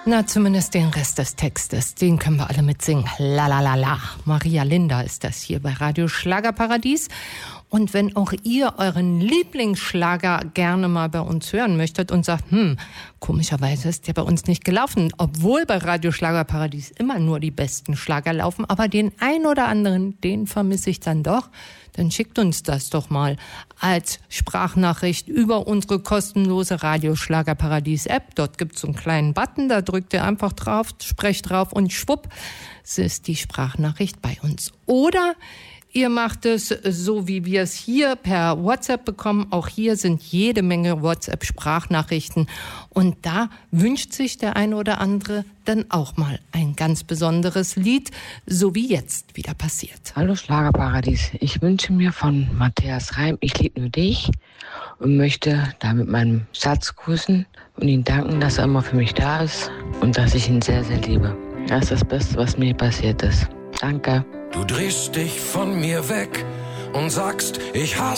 Na, zumindest den Rest des Textes, den können wir alle mitsingen. La la la la. Maria Linda ist das hier bei Radio Schlagerparadies. Und wenn auch ihr euren Lieblingsschlager gerne mal bei uns hören möchtet und sagt, komischerweise ist der bei uns nicht gelaufen, obwohl bei Radio Schlagerparadies immer nur die besten Schlager laufen, aber den ein oder anderen, den vermisse ich dann doch, dann schickt uns das doch mal als Sprachnachricht über unsere kostenlose Radio Schlagerparadies App. Dort gibt's so einen kleinen Button, da drückt ihr einfach drauf, sprecht drauf und schwupp, es ist die Sprachnachricht bei uns. Oder ihr macht es so, wie wir es hier per WhatsApp bekommen. Auch hier sind jede Menge WhatsApp-Sprachnachrichten. Und da wünscht sich der eine oder andere dann auch mal ein ganz besonderes Lied, so wie jetzt wieder passiert. Hallo Schlagerparadies. Ich wünsche mir von Matthias Reim, ich liebe nur dich, und möchte damit meinen Schatz grüßen und ihm danken, dass er immer für mich da ist und dass ich ihn sehr, sehr liebe. Das ist das Beste, was mir passiert ist. Danke. Du drehst dich von mir weg und sagst, ich hasse